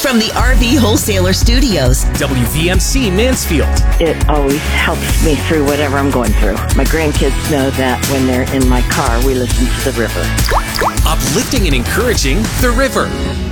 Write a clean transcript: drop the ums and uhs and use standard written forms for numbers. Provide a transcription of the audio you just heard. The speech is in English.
From the RV Wholesaler Studios, WVMC Mansfield. It always helps me through whatever I'm going through. My grandkids know that when they're in my car, we listen to the river. Uplifting and encouraging the river.